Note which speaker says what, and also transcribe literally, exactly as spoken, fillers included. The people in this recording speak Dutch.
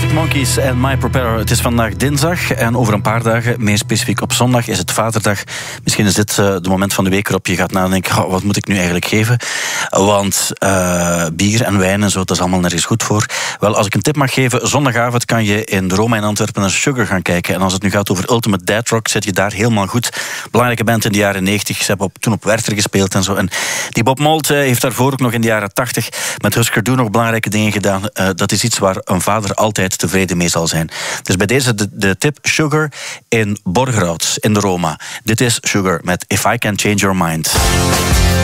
Speaker 1: Arctic Monkeys en My Propeller. Het is vandaag dinsdag en over een paar dagen, meer specifiek op zondag, is het Vaderdag. Misschien is dit uh, de moment van de week waarop je gaat nadenken, oh, wat moet ik nu eigenlijk geven? Want uh, bier en wijn en zo, dat is allemaal nergens goed voor. Wel, als ik een tip mag geven, zondagavond kan je in de Roma in Antwerpen naar Sugar gaan kijken. En als het nu gaat over Ultimate Dad Rock, zit je daar helemaal goed. Belangrijke band in de jaren negentig. Ze hebben op, toen op Werther gespeeld en zo. En die Bob Mould uh, heeft daarvoor ook nog in de jaren tachtig met Husker Du nog belangrijke dingen gedaan. Uh, dat is iets waar een vader altijd tevreden mee zal zijn. Dus bij deze de, de tip Sugar in Borgerhout, in de Roma. Dit is Sugar met If I Can Change Your Mind.